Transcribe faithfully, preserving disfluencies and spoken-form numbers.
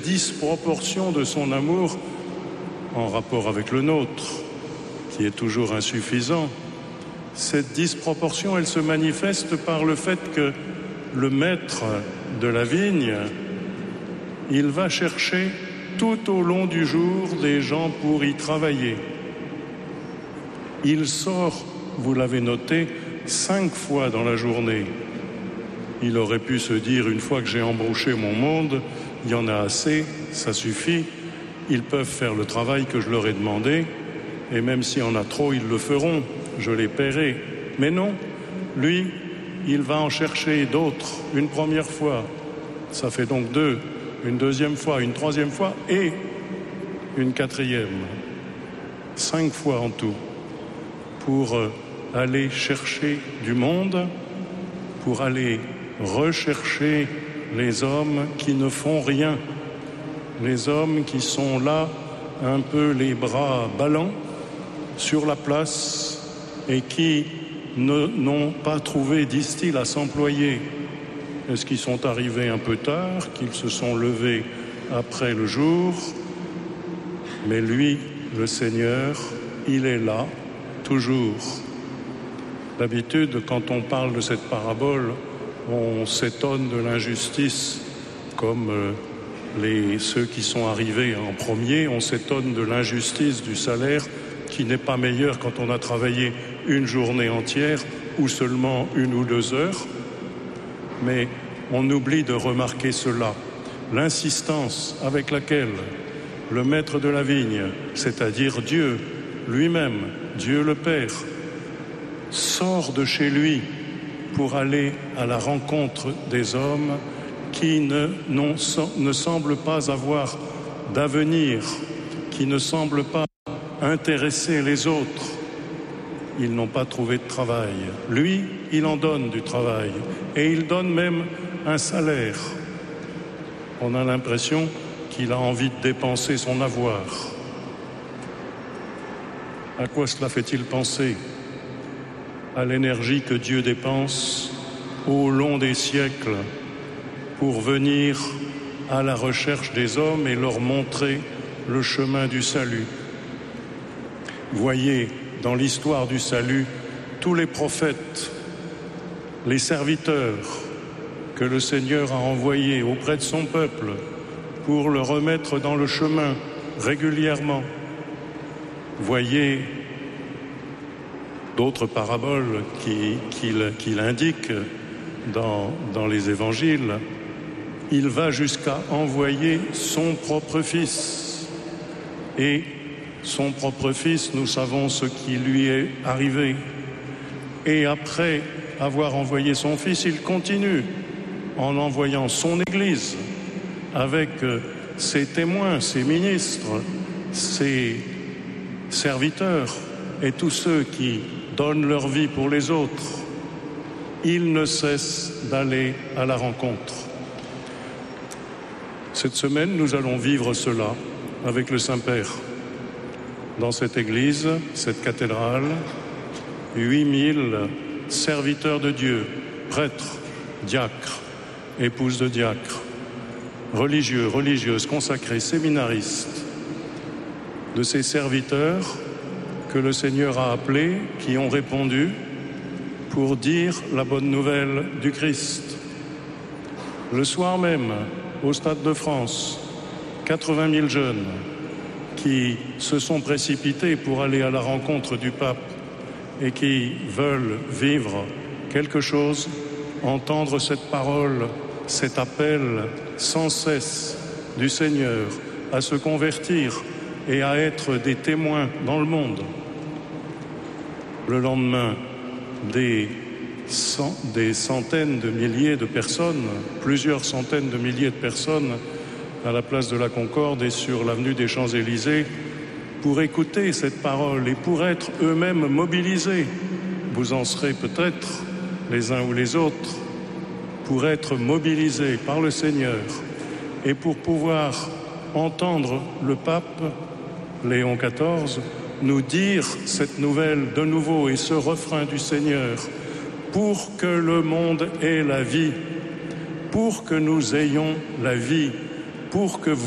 disproportion de son amour en rapport avec le nôtre, qui est toujours insuffisant, cette disproportion, elle se manifeste par le fait que le maître de la vigne, il va chercher tout au long du jour des gens pour y travailler. Il sort, vous l'avez noté, cinq fois dans la journée. Il aurait pu se dire, une fois que j'ai embauché mon monde, il y en a assez, ça suffit, ils peuvent faire le travail que je leur ai demandé, et même s'il y en a trop, ils le feront, je les paierai. Mais non, lui, il va en chercher d'autres, une première fois, ça fait donc deux, une deuxième fois, une troisième fois, et une quatrième. Cinq fois en tout, pour aller chercher du monde, pour aller rechercher les hommes qui ne font rien, les hommes qui sont là, un peu les bras ballants, sur la place, et qui ne, n'ont pas trouvé, disent-ils, à s'employer. Est-ce qu'ils sont arrivés un peu tard, qu'ils se sont levés après le jour? Mais lui, le Seigneur, il est là, toujours. D'habitude, quand on parle de cette parabole, on s'étonne de l'injustice, comme euh, les, ceux qui sont arrivés en premier, on s'étonne de l'injustice du salaire qui n'est pas meilleur quand on a travaillé une journée entière ou seulement une ou deux heures. Mais on oublie de remarquer cela, l'insistance avec laquelle le maître de la vigne, c'est-à-dire Dieu lui-même, Dieu le Père, sort de chez lui pour aller à la rencontre des hommes qui ne, non, ne semblent pas avoir d'avenir, qui ne semblent pas intéresser les autres. Ils n'ont pas trouvé de travail. Lui, il en donne du travail et il donne même un salaire. On a l'impression qu'il a envie de dépenser son avoir. À quoi cela fait-il penser? À l'énergie que Dieu dépense au long des siècles pour venir à la recherche des hommes et leur montrer le chemin du salut. Voyez, dans l'histoire du salut, tous les prophètes, les serviteurs que le Seigneur a envoyés auprès de son peuple pour le remettre dans le chemin régulièrement. Voyez d'autres paraboles qui, qu'il, qu'il indique dans, dans les évangiles. Il va jusqu'à envoyer son propre fils. Et son propre fils, nous savons ce qui lui est arrivé. Et après avoir envoyé son fils, il continue en envoyant son Église avec ses témoins, ses ministres, ses serviteurs et tous ceux qui donnent leur vie pour les autres. Il ne cesse d'aller à la rencontre. Cette semaine, nous allons vivre cela avec le Saint-Père. Dans cette église, cette cathédrale, huit mille serviteurs de Dieu, prêtres, diacres, épouses de diacres, religieux, religieuses, consacrés, séminaristes, de ces serviteurs que le Seigneur a appelés, qui ont répondu pour dire la bonne nouvelle du Christ. Le soir même, au Stade de France, quatre-vingt mille jeunes qui se sont précipités pour aller à la rencontre du pape et qui veulent vivre quelque chose, entendre cette parole, cet appel sans cesse du Seigneur à se convertir et à être des témoins dans le monde. Le lendemain, des, cent, des centaines de milliers de personnes, plusieurs centaines de milliers de personnes à la place de la Concorde et sur l'avenue des Champs-Élysées pour écouter cette parole et pour être eux-mêmes mobilisés. Vous en serez peut-être les uns ou les autres, pour être mobilisés par le Seigneur et pour pouvoir entendre le pape Léon quatorze nous dire cette nouvelle de nouveau et ce refrain du Seigneur: pour que le monde ait la vie, pour que nous ayons la vie, pour que vous